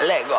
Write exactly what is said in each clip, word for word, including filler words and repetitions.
Lego.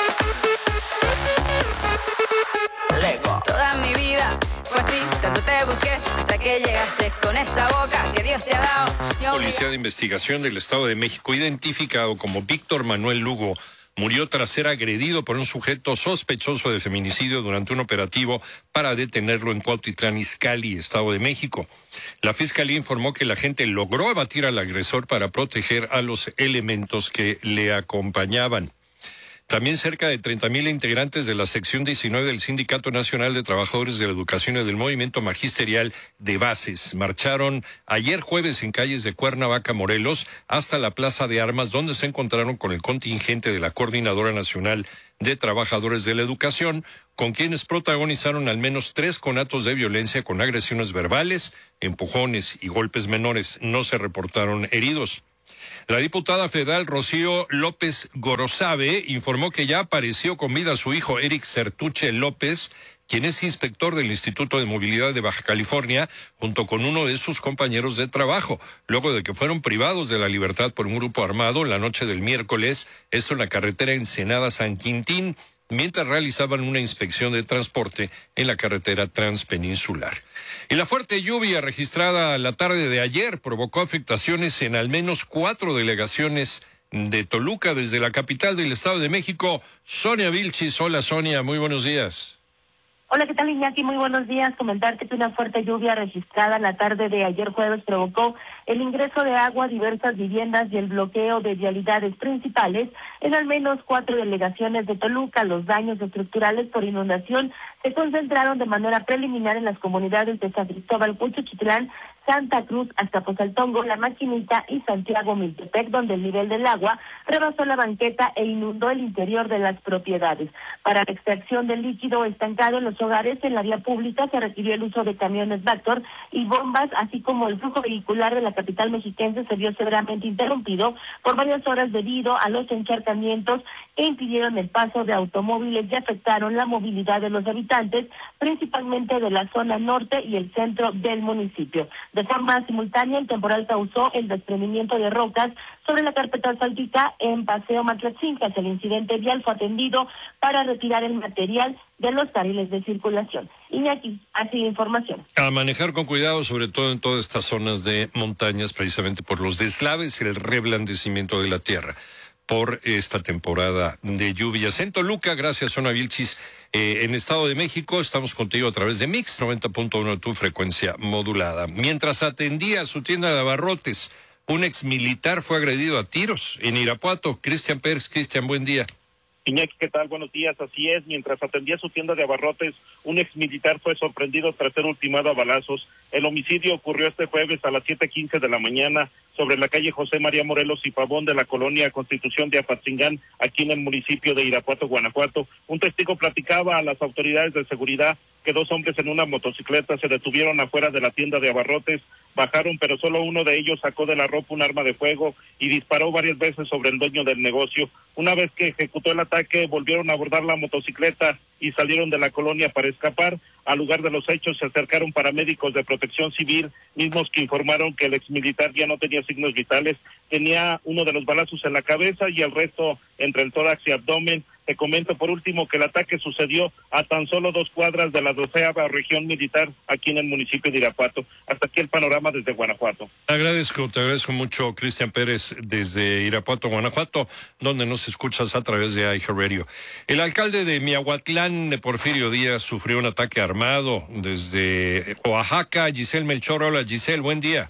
Lego. Toda mi vida fue así, tanto te busqué hasta que llegaste con esa boca que Dios te ha dado. La Policía de Investigación del Estado de México, identificado como Víctor Manuel Lugo, murió tras ser agredido por un sujeto sospechoso de feminicidio durante un operativo para detenerlo en Cuautitlán Izcalli, Estado de México. La Fiscalía informó que la agente logró abatir al agresor para proteger a los elementos que le acompañaban. También cerca de treinta mil integrantes de la sección diecinueve del Sindicato Nacional de Trabajadores de la Educación y del Movimiento Magisterial de Bases marcharon ayer jueves en calles de Cuernavaca, Morelos, hasta la Plaza de Armas, donde se encontraron con el contingente de la Coordinadora Nacional de Trabajadores de la Educación, con quienes protagonizaron al menos tres conatos de violencia con agresiones verbales, empujones y golpes menores. No se reportaron heridos. La diputada federal Rocío López Gorosabe informó que ya apareció con vida su hijo Eric Sertuche López, quien es inspector del Instituto de Movilidad de Baja California, junto con uno de sus compañeros de trabajo, luego de que fueron privados de la libertad por un grupo armado la noche del miércoles, esto en la carretera Ensenada-San Quintín, mientras realizaban una inspección de transporte en la carretera transpeninsular. Y la fuerte lluvia registrada la tarde de ayer provocó afectaciones en al menos cuatro delegaciones de Toluca desde la capital del Estado de México. Sonia Vilchis, hola Sonia, muy buenos días. Hola, ¿qué tal, Iñaki? Muy buenos días. Comentarte que una fuerte lluvia registrada la tarde de ayer jueves provocó el ingreso de agua a diversas viviendas y el bloqueo de vialidades principales en al menos cuatro delegaciones de Toluca. Los daños estructurales por inundación se concentraron de manera preliminar en las comunidades de San Cristóbal, Cuchichitlán, Santa Cruz, Azcapotzaltongo, La Maquinita y Santiago Miltepec, donde el nivel del agua rebasó la banqueta e inundó el interior de las propiedades. Para la extracción del líquido estancado en los hogares en la vía pública se requirió el uso de camiones Vactor y bombas, así como el flujo vehicular de la capital mexiquense se vio severamente interrumpido por varias horas debido a los encharcamientos que impidieron el paso de automóviles y afectaron la movilidad de los habitantes, principalmente de la zona norte y el centro del municipio. De forma simultánea, el temporal causó el desprendimiento de rocas sobre la carpeta asfáltica en Paseo Matlatzinca. El incidente vial fue atendido para retirar el material de los carriles de circulación. Iñaki, así de información. A manejar con cuidado, sobre todo en todas estas zonas de montañas, precisamente por los deslaves y el reblandecimiento de la tierra por esta temporada de lluvias. En Toluca, gracias, Zona Vilchis. Eh, en Estado de México, estamos contigo a través de Mix noventa punto uno de tu frecuencia modulada. Mientras atendía su tienda de abarrotes, un ex militar fue agredido a tiros en Irapuato. Cristian Pérez. Cristian, buen día. Iñaki, ¿qué tal? Buenos días. Así es, mientras atendía su tienda de abarrotes, un ex militar fue sorprendido tras ser ultimado a balazos. El homicidio ocurrió este jueves a las siete quince de la mañana sobre la calle José María Morelos y Pavón de la colonia Constitución de Apatzingán, aquí en el municipio de Irapuato, Guanajuato. Un testigo platicaba a las autoridades de seguridad que dos hombres en una motocicleta se detuvieron afuera de la tienda de abarrotes, bajaron, pero solo uno de ellos sacó de la ropa un arma de fuego y disparó varias veces sobre el dueño del negocio. Una vez que ejecutó el ataque, volvieron a abordar la motocicleta y salieron de la colonia para escapar. Al lugar de los hechos se acercaron paramédicos de Protección Civil, mismos que informaron que el exmilitar ya no tenía signos vitales, tenía uno de los balazos en la cabeza y el resto entre el tórax y abdomen. Te comento por último que el ataque sucedió a tan solo dos cuadras de la doceava región militar aquí en el municipio de Irapuato. Hasta aquí el panorama desde Guanajuato. Te agradezco, te agradezco mucho, Cristian Pérez, desde Irapuato, Guanajuato, donde nos escuchas a través de iHeartRadio. El alcalde de Miahuatlán, de Porfirio Díaz, sufrió un ataque armado desde Oaxaca. Giselle Melchor, hola Giselle, buen día.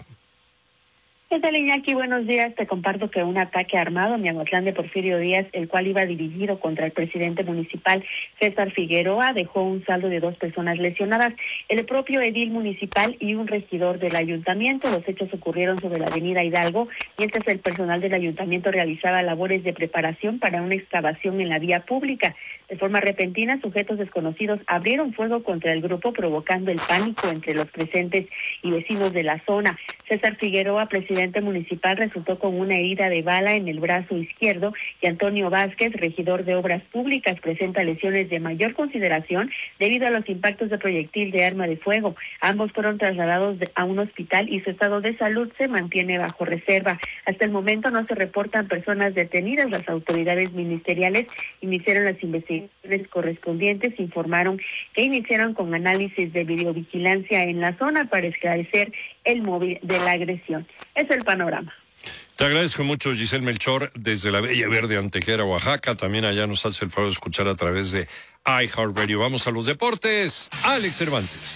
¿Qué tal, Iñaki? Buenos días. Te comparto que un ataque armado en Miahuatlán de Porfirio Díaz, el cual iba dirigido contra el presidente municipal César Figueroa, dejó un saldo de dos personas lesionadas, el propio edil municipal y un regidor del ayuntamiento. Los hechos ocurrieron sobre la avenida Hidalgo, mientras el personal del ayuntamiento realizaba labores de preparación para una excavación en la vía pública. De forma repentina, sujetos desconocidos abrieron fuego contra el grupo, provocando el pánico entre los presentes y vecinos de la zona. César Figueroa, presidente municipal, resultó con una herida de bala en el brazo izquierdo y Antonio Vázquez, regidor de Obras Públicas, presenta lesiones de mayor consideración debido a los impactos de proyectil de arma de fuego. Ambos fueron trasladados a un hospital y su estado de salud se mantiene bajo reserva. Hasta el momento no se reportan personas detenidas. Las autoridades ministeriales iniciaron las investigaciones correspondientes, informaron que iniciaron con análisis de videovigilancia en la zona para esclarecer el móvil de la agresión. Es el panorama. Te agradezco mucho, Giselle Melchor, desde la Bella Verde, Antequera, Oaxaca. También allá nos hace el favor de escuchar a través de iHeartRadio. Vamos a los deportes. Alex Cervantes.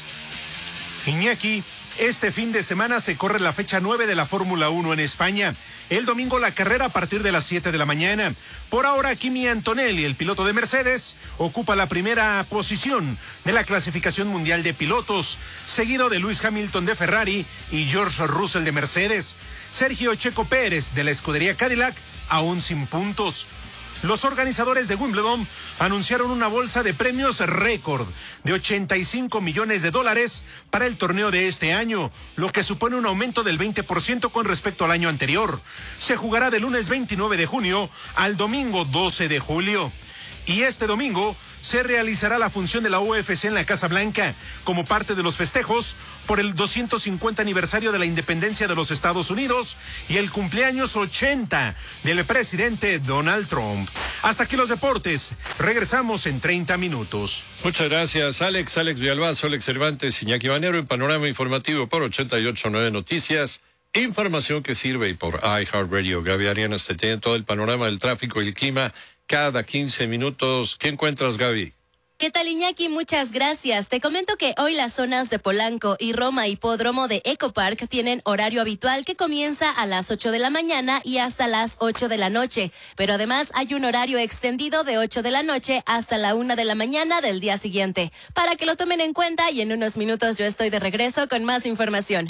Iñaki, este fin de semana se corre la fecha nueve de la Fórmula uno en España. El domingo la carrera a partir de las siete de la mañana. Por ahora, Kimi Antonelli, el piloto de Mercedes, ocupa la primera posición de la clasificación mundial de pilotos, seguido de Lewis Hamilton de Ferrari y George Russell de Mercedes. Sergio Checo Pérez de la escudería Cadillac, aún sin puntos. Los organizadores de Wimbledon anunciaron una bolsa de premios récord de ochenta y cinco millones de dólares para el torneo de este año, lo que supone un aumento del veinte por ciento con respecto al año anterior. Se jugará del lunes veintinueve de junio al domingo doce de julio. Y este domingo se realizará la función de la U F C en la Casa Blanca como parte de los festejos por el doscientos cincuenta aniversario de la independencia de los Estados Unidos y el cumpleaños ochenta del presidente Donald Trump. Hasta aquí los deportes. Regresamos en treinta minutos. Muchas gracias, Alex. Alex Villalbazo, Alex Cervantes, Iñaki Manero en Panorama Informativo por ochenta y ocho punto nueve Noticias. Información que sirve y por iHeartRadio. Gaby Arianas te tiene todo el panorama del tráfico y el clima cada quince minutos. ¿Qué encuentras, Gaby? ¿Qué tal, Iñaki? Muchas gracias. Te comento que hoy las zonas de Polanco y Roma Hipódromo de Ecopark tienen horario habitual que comienza a las ocho de la mañana y hasta las ocho de la noche. Pero además hay un horario extendido de ocho de la noche hasta la una de la mañana del día siguiente. Para que lo tomen en cuenta y en unos minutos yo estoy de regreso con más información.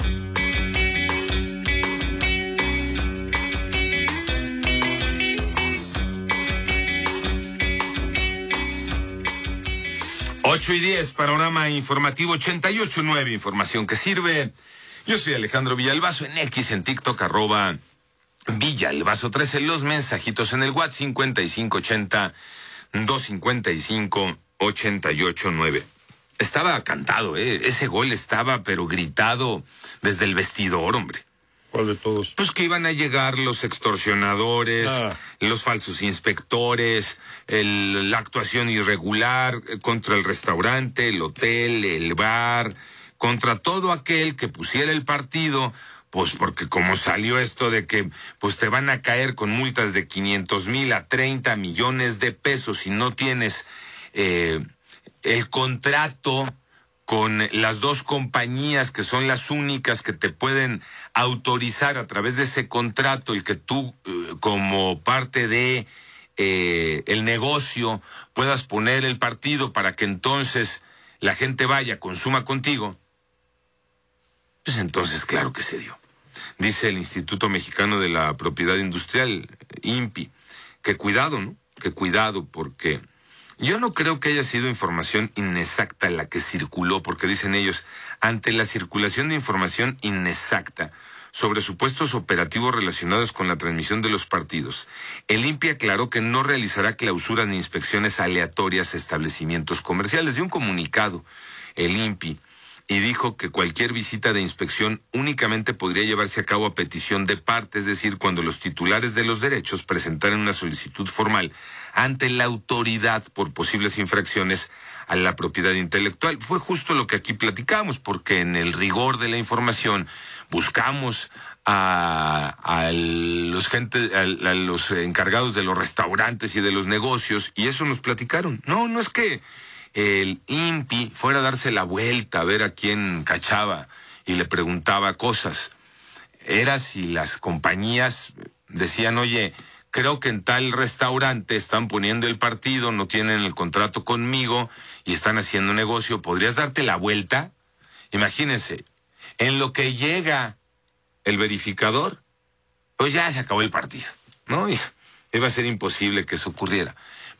ocho y diez, Panorama Informativo ochenta y ocho punto nueve, información que sirve. Yo soy Alejandro Villalbazo en X, en TikTok, arroba Villalbazo trece, los mensajitos en el WhatsApp cincuenta y cinco ochenta, doscientos cincuenta y cinco, ochenta y ocho nueve. Estaba cantado, ¿eh? Ese gol estaba, pero gritado desde el vestidor, hombre. ¿Cuál de todos? Pues que iban a llegar los extorsionadores, ah. los falsos inspectores, el, la actuación irregular contra el restaurante, el hotel, el bar, contra todo aquel que pusiera el partido, pues porque como salió esto de que pues te van a caer con multas de quinientos mil a treinta millones de pesos si no tienes eh, el contrato con las dos compañías que son las únicas que te pueden autorizar a través de ese contrato, el que tú eh, como parte de eh, el negocio puedas poner el partido para que entonces la gente vaya, consuma contigo, pues entonces claro que se dio. Dice el Instituto Mexicano de la Propiedad Industrial, I N P I, que cuidado, ¿no? Que cuidado, porque yo no creo que haya sido información inexacta la que circuló, porque dicen ellos, ante la circulación de información inexacta sobre supuestos operativos relacionados con la transmisión de los partidos, el I N P I aclaró que no realizará clausuras ni inspecciones aleatorias a establecimientos comerciales. De un comunicado, el I N P I, y dijo que cualquier visita de inspección únicamente podría llevarse a cabo a petición de parte, es decir, cuando los titulares de los derechos presentaran una solicitud formal ante la autoridad por posibles infracciones a la propiedad intelectual. Fue justo lo que aquí platicamos, porque en el rigor de la información buscamos a, a los gente, a, a los encargados de los restaurantes y de los negocios, y eso nos platicaron. No, no es que el I N P I fuera a darse la vuelta a ver a quién cachaba y le preguntaba cosas. Era si las compañías decían, oye, creo que en tal restaurante están poniendo el partido, no tienen el contrato conmigo y están haciendo negocio, ¿podrías darte la vuelta? Imagínense, en lo que llega el verificador, pues ya se acabó el partido, ¿no? Y iba a ser imposible que eso ocurriera.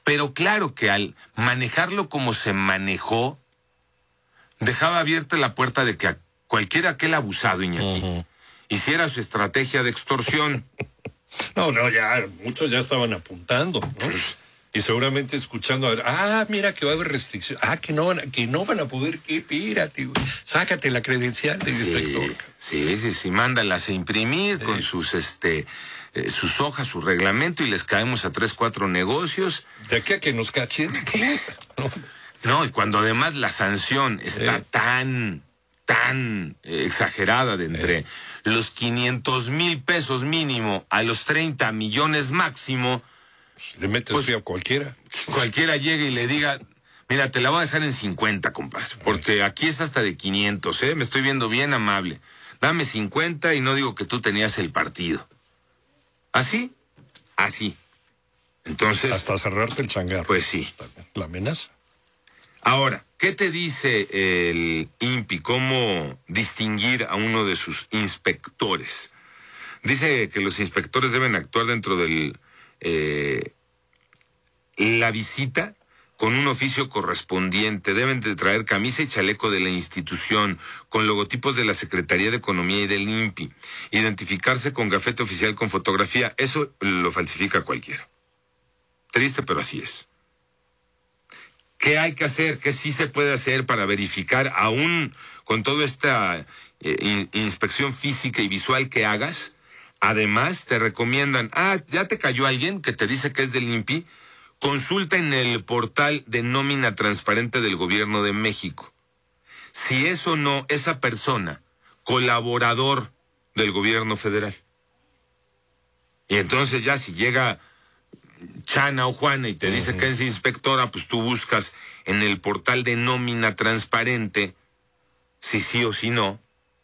Pero claro que al manejarlo como se manejó, dejaba abierta la puerta de que a cualquiera aquel abusado, Iñaki, uh-huh. hiciera su estrategia de extorsión. No, no, ya, muchos ya estaban apuntando, ¿no? Pues, y seguramente escuchando, a ver, ah, mira que va a haber restricción, ah, que no van a, que no van a poder, que espérate, güey, sácate la credencial de sí, inspector. Sí, sí, sí, mándalas a imprimir sí. con sus, este, eh, sus hojas, su reglamento y les caemos a tres, cuatro negocios. De aquí a que nos cachen. no. no, y cuando además la sanción está eh. tan, tan eh, exagerada de entre eh. los quinientos mil pesos mínimo a los treinta millones máximo. Le metes pues, frío a cualquiera. Cualquiera llegue y le diga, mira, te la voy a dejar en cincuenta, compadre, porque aquí es hasta de quinientos, ¿eh? Me estoy viendo bien amable. Dame cincuenta y no digo que tú tenías el partido. ¿Así? Así. Entonces... Hasta cerrarte el changarro. Pues sí. La amenaza. Ahora, ¿qué te dice el I N P I? ¿Cómo distinguir a uno de sus inspectores? Dice que los inspectores deben actuar dentro del... Eh, la visita con un oficio correspondiente, deben de traer camisa y chaleco de la institución, con logotipos de la Secretaría de Economía y del I N P I, identificarse con gafete oficial con fotografía, eso lo falsifica cualquiera. Triste, pero así es. ¿Qué hay que hacer? ¿Qué sí se puede hacer para verificar, aún con toda esta eh, in, inspección física y visual que hagas? Además, te recomiendan, ah, ya te cayó alguien que te dice que es del I N P I, consulta en el portal de nómina transparente del Gobierno de México. Si es o no esa persona colaborador del Gobierno Federal. Y entonces ya si llega Chana o Juana y te dice uh-huh. que es inspectora, pues tú buscas en el portal de nómina transparente si sí o si no.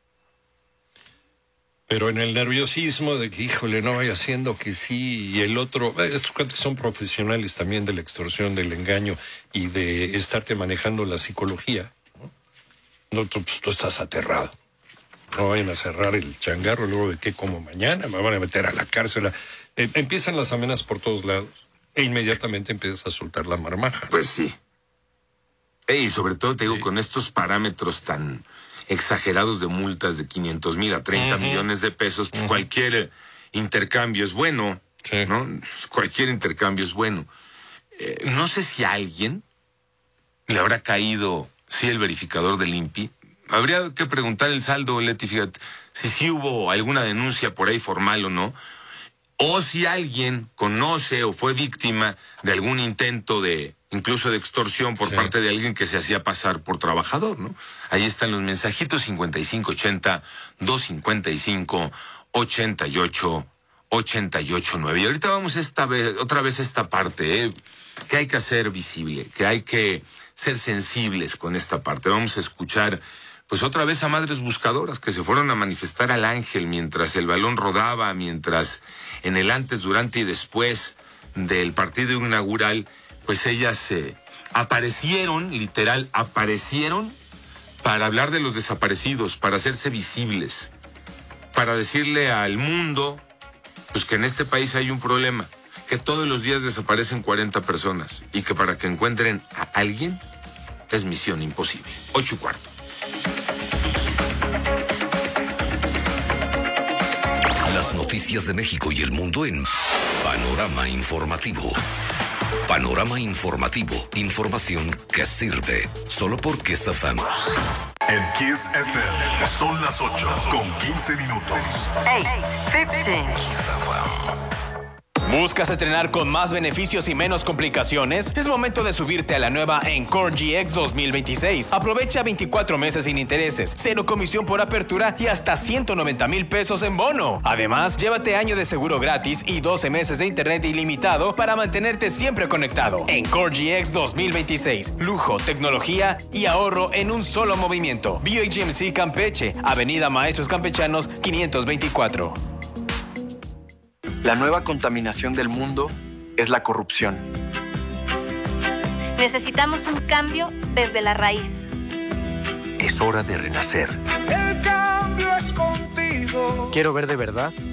Pero en el nerviosismo de que, híjole, no vaya haciendo que sí, y el otro, estos cuates son profesionales también de la extorsión, del engaño y de estarte manejando la psicología, ¿no? No, tú, pues, tú estás aterrado. No vayan a cerrar el changarro luego de que como mañana me van a meter a la cárcel. Eh, empiezan las amenazas por todos lados e inmediatamente empiezas a soltar la marmaja. Pues sí. Y sobre todo te digo, sí. con estos parámetros tan exagerados de multas de quinientos mil a treinta uh-huh. millones de pesos, pues uh-huh. cualquier intercambio es bueno, sí. ¿no? Cualquier intercambio es bueno. Eh, no sé si a alguien le habrá caído, sí, el verificador del I N P I. Habría que preguntar el saldo, Leti, fíjate, si sí hubo alguna denuncia por ahí formal o no, o si alguien conoce o fue víctima de algún intento de, incluso de extorsión por sí. parte de alguien que se hacía pasar por trabajador, ¿no? Ahí están los mensajitos cincuenta y cinco ochenta, doscientos cincuenta y cinco, ochenta y ocho, ochenta y ocho nueve. Y ahorita vamos esta vez, otra vez a esta parte, ¿eh? Que hay que hacer visible, que hay que ser sensibles con esta parte. Vamos a escuchar, pues otra vez a madres buscadoras que se fueron a manifestar al Ángel mientras el balón rodaba, mientras en el antes, durante y después del partido inaugural, pues ellas eh, aparecieron, literal, aparecieron para hablar de los desaparecidos, para hacerse visibles, para decirle al mundo, pues que en este país hay un problema, que todos los días desaparecen cuarenta personas y que para que encuentren a alguien es misión imposible. Ocho y cuarto. Las noticias de México y el mundo en Panorama Informativo. Panorama Informativo. Información que sirve. Solo por Kiss F M. En Kiss F M son las ocho con quince minutos. eight fifteen. Kiss F M. ¿Buscas estrenar con más beneficios y menos complicaciones? Es momento de subirte a la nueva Encore G X dos mil veintiséis. Aprovecha veinticuatro meses sin intereses, cero comisión por apertura y hasta ciento noventa mil pesos en bono. Además, llévate año de seguro gratis y doce meses de internet ilimitado para mantenerte siempre conectado. Encore G X dos mil veintiséis. Lujo, tecnología y ahorro en un solo movimiento. B H M C Campeche, Avenida Maestros Campechanos quinientos veinticuatro. La nueva contaminación del mundo es la corrupción. Necesitamos un cambio desde la raíz. Es hora de renacer. El cambio es contigo. Quiero ver de verdad